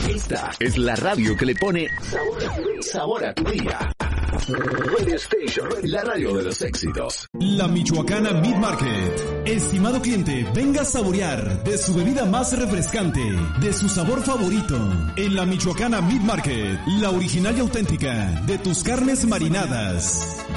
Esta es la radio que le pone sabor a tu día. Radio Station, la radio de los éxitos. La Michoacana Meat Market. Estimado cliente, venga a saborear de su bebida más refrescante, de su sabor favorito. En la Michoacana Meat Market, la original y auténtica de tus carnes marinadas.